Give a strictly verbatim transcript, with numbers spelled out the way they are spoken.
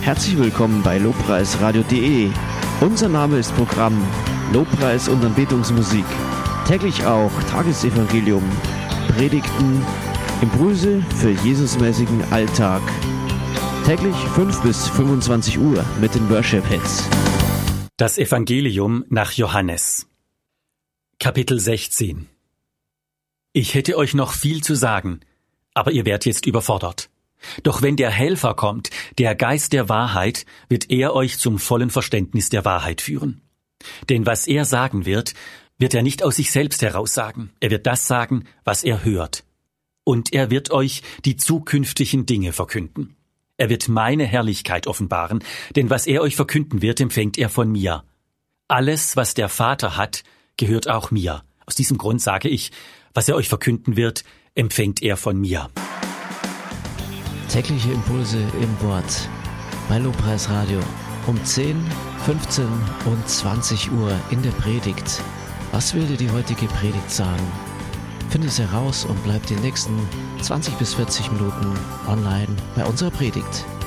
Herzlich willkommen bei lobpreisradio punkt de. Unser Name ist Programm Lobpreis und Anbetungsmusik. Täglich auch Tagesevangelium, Predigten, Impulse für Jesusmäßigen Alltag. Täglich fünf bis fünfundzwanzig Uhr mit den Worship-Hits. Das Evangelium nach Johannes. Kapitel sechzehn. Ich hätte euch noch viel zu sagen, aber ihr werdet jetzt überfordert. Doch wenn der Helfer kommt, der Geist der Wahrheit, wird er euch zum vollen Verständnis der Wahrheit führen. Denn was er sagen wird, wird er nicht aus sich selbst heraus sagen. Er wird das sagen, was er hört. Und er wird euch die zukünftigen Dinge verkünden. Er wird meine Herrlichkeit offenbaren, denn was er euch verkünden wird, empfängt er von mir. Alles, was der Vater hat, gehört auch mir. Aus diesem Grund sage ich, was er euch verkünden wird, empfängt er von mir. Tägliche Impulse im Wort bei Lobpreisradio um zehn, fünfzehn und zwanzig Uhr in der Predigt. Was will dir die heutige Predigt sagen? Finde es heraus und bleib die nächsten zwanzig bis vierzig Minuten online bei unserer Predigt.